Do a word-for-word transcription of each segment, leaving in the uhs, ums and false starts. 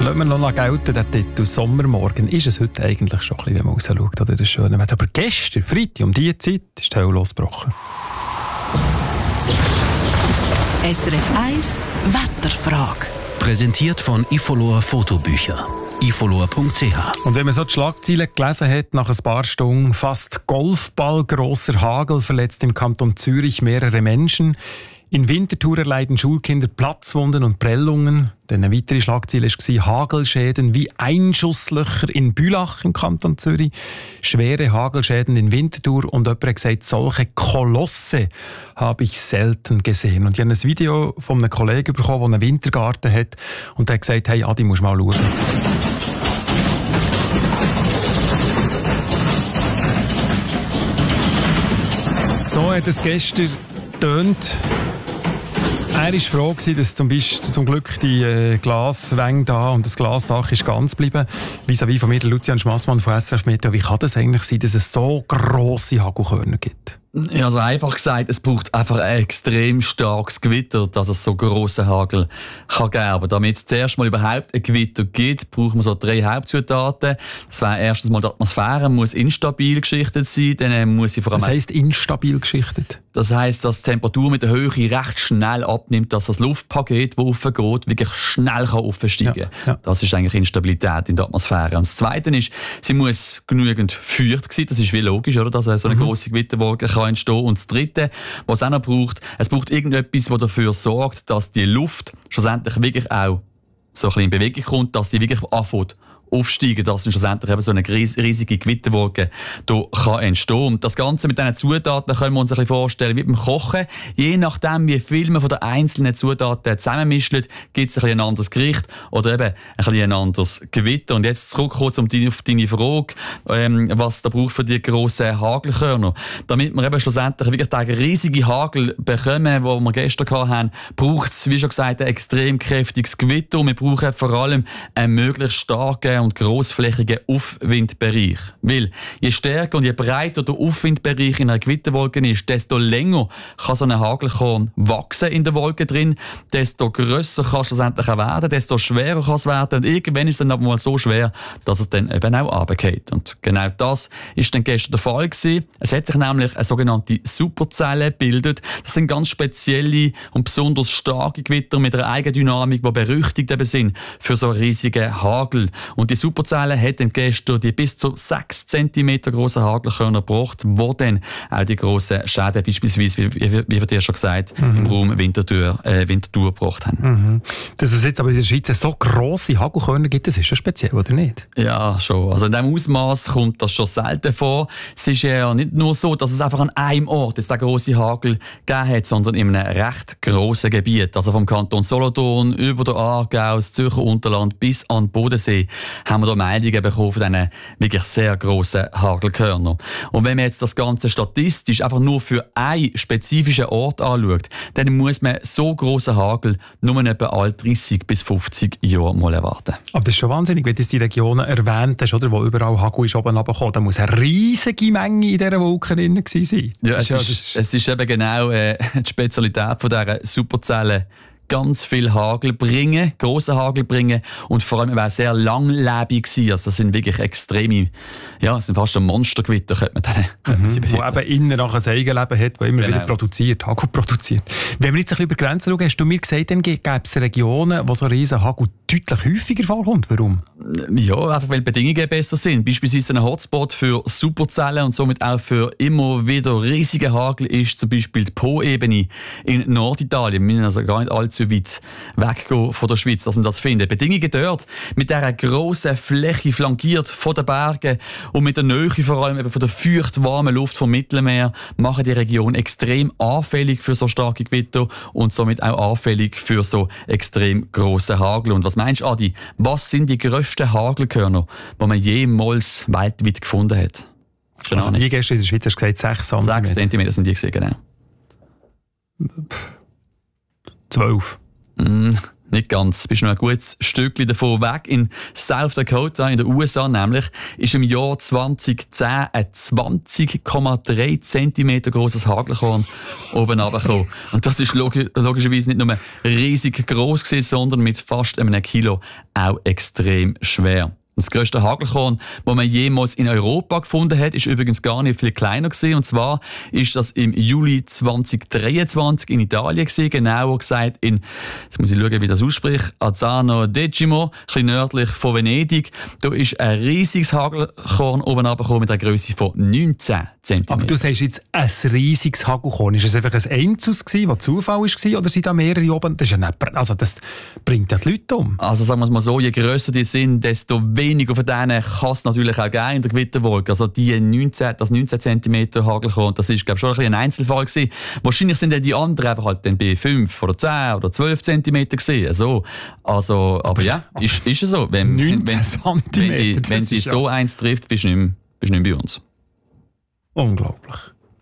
Lassen wir noch mal gelten, den Titel «Sommermorgen». Ist es heute eigentlich schon ein bisschen, wenn man rausschaut, oder das schöne Wetter. Aber gestern, Freitag, um diese Zeit, ist die Hölle losgebrochen. S R F eins Wetterfrage. Präsentiert von Ifolor Fotobücher. ifolor punkt c h. Und wenn man so die Schlagzeilen gelesen hat, nach ein paar Stunden, fast Golfball, grosser Hagel verletzt im Kanton Zürich mehrere Menschen. In Winterthur erleiden Schulkinder Platzwunden und Prellungen. Dann eine weitere Schlagzeile war Hagelschäden wie Einschusslöcher in Bülach im Kanton Zürich. Schwere Hagelschäden in Winterthur. Und jemand hat gesagt, solche Kolosse habe ich selten gesehen. Und ich habe ein Video von einem Kollegen bekommen, der einen Wintergarten hat. Und der hat gesagt, hey Adi, musst mal schauen. So hat es gestern getönt. Er war froh, dass zum, Beispiel, zum Glück die äh, Glaswände da und das Glasdach ist ganz geblieben. Vis-à-vis von mir, der Lucian Schmassmann von S R F Meteo. Wie kann das eigentlich sein, dass es so grosse Hagelkörner gibt? Ja, also einfach gesagt, es braucht einfach ein extrem starkes Gewitter, dass es so grossen Hagel kann geben. Aber damit es zuerst mal überhaupt ein Gewitter gibt, braucht man so drei Hauptzutaten. Das wäre erstens mal die Atmosphäre, muss instabil geschichtet sein, dann muss sie vor allem... Was heisst instabil geschichtet? Das heisst, dass die Temperatur mit der Höhe recht schnell abnimmt, dass das Luftpaket, das raufgeht, wirklich schnell aufsteigen kann. Ja, ja. Das ist eigentlich Instabilität in der Atmosphäre. Und das Zweite ist, sie muss genügend feucht sein. Das ist wie logisch, oder? Dass so eine mhm. grosse Gewitterwolke kann entstehen. Und das Dritte, was es auch noch braucht, es braucht irgendetwas, das dafür sorgt, dass die Luft schlussendlich wirklich auch so ein bisschen in Bewegung kommt, dass die wirklich anfängt aufsteigen, dass dann schlussendlich eben so eine riesige Gewitterwolke da kann entstehen. Und das Ganze mit diesen Zutaten können wir uns ein bisschen vorstellen wie beim Kochen. Je nachdem, wie viel man von den einzelnen Zutaten zusammenmischt, gibt es ein, ein anderes Gericht oder eben ein, bisschen ein anderes Gewitter. Und jetzt zurück kurz um die, auf deine Frage, ähm, was da braucht für die grossen Hagelkörner. Damit wir eben schlussendlich wirklich den riesigen Hagel bekommen, den wir gestern hatten, braucht es, wie schon gesagt, ein extrem kräftiges Gewitter. Und wir brauchen vor allem einen möglichst starken und grossflächigen Aufwindbereich. Weil je stärker und je breiter der Aufwindbereich in einer Gewitterwolke ist, desto länger kann so ein Hagelkorn wachsen in der Wolke drin, desto grösser kann es schlussendlich auch werden, desto schwerer kann es werden. Und irgendwann ist es dann aber mal so schwer, dass es dann eben auch runterfällt. Und genau das ist dann gestern der Fall gewesen. Es hat sich nämlich eine sogenannte Superzelle gebildet. Das sind ganz spezielle und besonders starke Gewitter mit einer Eigendynamik, die berüchtigt eben sind für so riesige Hagel. Und die Superzelle hat dann gestern die bis zu sechs Zentimeter grossen Hagelkörner gebracht, die dann auch die grossen Schäden, beispielsweise, wie, wie, wie wir dir schon gesagt haben, mhm. im Raum Winterthur, äh, Winterthur gebracht haben. Mhm. Dass es jetzt aber in der Schweiz so grosse Hagelkörner gibt, das ist schon speziell, oder nicht? Ja, schon. Also in diesem Ausmaß kommt das schon selten vor. Es ist ja nicht nur so, dass es einfach an einem Ort jetzt den grossen Hagel gegeben hat, sondern in einem recht grossen Gebiet. Also vom Kanton Solothurn über den Aargau, das Zürcher Unterland bis an den Bodensee haben wir da Meldungen bekommen von diesen wirklich sehr grossen Hagelkörnern. Und wenn man jetzt das Ganze statistisch einfach nur für einen spezifischen Ort anschaut, dann muss man so grossen Hagel nur etwa alle dreissig bis fünfzig Jahre mal erwarten. Aber das ist schon wahnsinnig, wenn du die Regionen erwähnt hast, oder, wo überall Hagel ist oben runtergekommen, da muss eine riesige Menge in dieser Wolke drin sein. Ja, es, ist, ja, ist, es ist eben genau äh, die Spezialität von dieser Superzelle. Ganz viel Hagel bringen, grossen Hagel bringen und vor allem auch sehr langlebig sein. Also das sind wirklich extreme, ja, das sind fast ein Monstergewitter, könnte man dann mhm, wo eben innen nach ein Eigenleben hat, das immer genau. wieder produziert, Hagel produziert. Wenn wir jetzt ein bisschen über die Grenzen schauen, hast du mir gesagt, dann gibt es Regionen, wo so ein riesen Hagel deutlich häufiger vorkommt. Warum? Ja, einfach weil die Bedingungen besser sind. Beispielsweise ein Hotspot für Superzellen und somit auch für immer wieder riesige Hagel ist zum Beispiel die Po-Ebene in Norditalien. Wir müssen also gar nicht allzu weit weggehen von der Schweiz, dass man das findet. Bedingungen dort mit dieser grossen Fläche flankiert von den Bergen und mit der Nähe vor allem eben von der feucht warmen Luft vom Mittelmeer machen die Region extrem anfällig für so starke Gewitter und somit auch anfällig für so extrem grossen Hagel. Und was meinst du, Adi? Was sind die grössten Hagelkörner, die man jemals weltweit gefunden hat? Also die gestern in der Schweiz hast du gesagt sechs Zentimeter. sechs Zentimeter sind die gesehen, genau. zwölf. Mm, Nicht ganz. Bist noch ein gutes Stückchen davon weg. In South Dakota, in den U S A nämlich, ist im Jahr zweitausendzehn ein zwanzig Komma drei Zentimeter grosses Hagelkorn oben runtergekommen. Und das ist log- logischerweise nicht nur riesig gross gewesen, sondern mit fast einem Kilo auch extrem schwer. Das grösste Hagelkorn, das man jemals in Europa gefunden hat, ist übrigens gar nicht viel kleiner gewesen. Und zwar ist das im Juli zweitausenddreiundzwanzig in Italien gewesen, genauer gesagt in, jetzt muss ich schauen, wie das ausspricht, Azzano Decimo, ein bisschen nördlich von Venedig. Da ist ein riesiges Hagelkorn oben runtergekommen mit einer Grösse von neunzehn Zentimeter. Aber du sagst jetzt ein riesiges Hagelkorn. Ist es einfach ein Einzus gewesen, was Zufall war, oder sind da mehrere oben? Das, ist ja nicht, also das bringt ja die Leute um. Also sagen wir es mal so, je grösser die sind, desto weniger von denen kann es natürlich auch geben in der Gewitterwolke. Also die neunzehn, das neunzehn Zentimeter Hagelkorn, das ist glaube ich schon ein, bisschen ein Einzelfall gewesen. Wahrscheinlich sind dann die anderen einfach halt dann bei fünf oder zehn oder zwölf Zentimeter gewesen. Also, also, aber ja, ist, ist es so. Wenn, neunzehn wenn, Zentimeter, wenn, die, wenn die so ja. eins trifft, bist du nicht mehr, bist du nicht mehr bei uns. Unglaublich.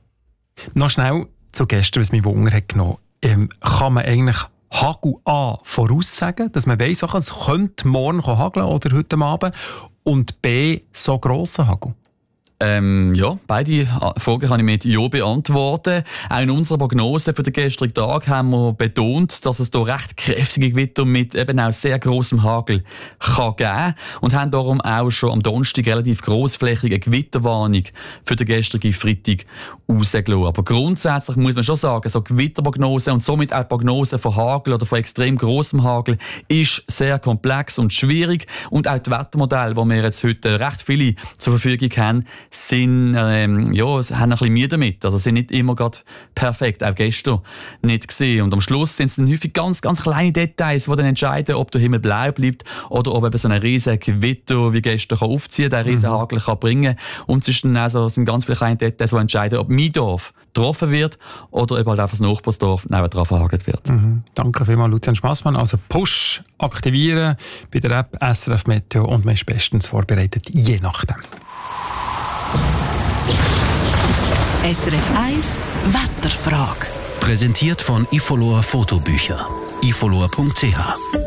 Noch schnell zu gestern, was mich Wunder hat genommen. Ähm, kann man eigentlich Hagel A voraussagen, dass man weiss, es könnte morgen hageln oder heute Abend, und B, so grosser Hagel? Ähm, ja, beide Fragen kann ich mit Ja beantworten. Auch in unserer Prognose für den gestrigen Tag haben wir betont, dass es hier recht kräftige Gewitter mit eben auch sehr grossem Hagel kann geben und haben darum auch schon am Donnerstag relativ grossflächige Gewitterwarnung für den gestrigen Freitag rausgelassen. Aber grundsätzlich muss man schon sagen, so Gewitterprognose und somit auch die Prognose von Hagel oder von extrem grossem Hagel ist sehr komplex und schwierig, und auch die Wettermodelle, die wir jetzt heute recht viele zur Verfügung haben, sind, ähm, ja, haben ein bisschen Mühe damit. Also sind nicht immer gerade perfekt, auch gestern nicht gesehen. Und am Schluss sind es dann häufig ganz, ganz kleine Details, die dann entscheiden, ob der Himmel blau bleibt oder ob eben so ein riesen Gewitter wie gestern kann aufziehen, der riesen mhm. Hagel kann bringen. Und es ist dann also, sind ganz viele kleine Details, die entscheiden, ob mein Dorf getroffen wird oder ob halt einfach das Nachbarsdorf nebendran verhagelt wird. Mhm. Danke vielmals, Lucian Schmassmann. Also Push aktivieren bei der App S R F Meteo und man ist bestens vorbereitet, je nachdem. S R F eins Wetterfrage. Präsentiert von Ifolor Fotobücher. ifolor punkt c h